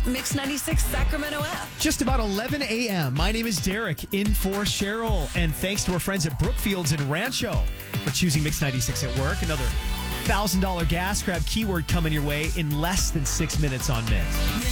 Mix 96 Sacramento app. Just about 11 a.m. My name is Derek, in for Cheryl. And thanks to our friends at Brookfields in Rancho for choosing Mix 96 at work. Another $1,000 gas grab keyword coming your way in less than 6 minutes on Mix.